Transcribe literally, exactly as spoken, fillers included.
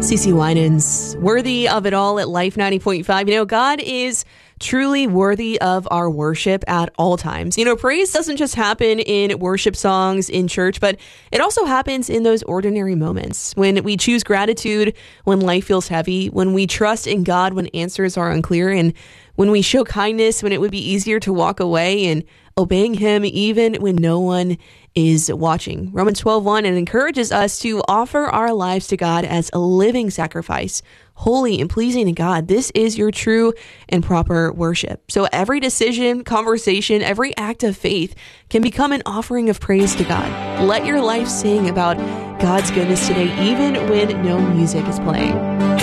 CeCe Winans, worthy of it all at Life ninety point five. You know, God is truly worthy of our worship at all times. You know, praise doesn't just happen in worship songs in church, but it also happens in those ordinary moments when we choose gratitude, when life feels heavy, when we trust in God when answers are unclear, and when we show kindness when it would be easier to walk away, and obeying Him even when no one is watching. Romans twelve one, it encourages us to offer our lives to God as a living sacrifice, holy and pleasing to God. This is your true and proper worship. So every decision, conversation, every act of faith can become an offering of praise to God. Let your life sing about God's goodness today, even when no music is playing.